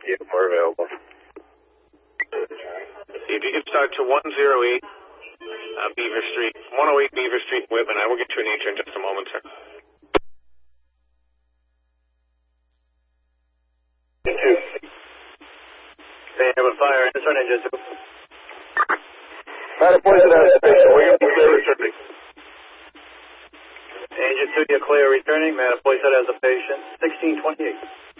Yeah, we're available. If you could start to 108 Beaver Street, 108 Beaver Street, Whitman. I will get you an answer in just a moment, sir. They have a fire. Answer on engine 2. Matterport has a patient. We're clear returning. Engine 2, you're clear returning. Matterport has a patient. 1628.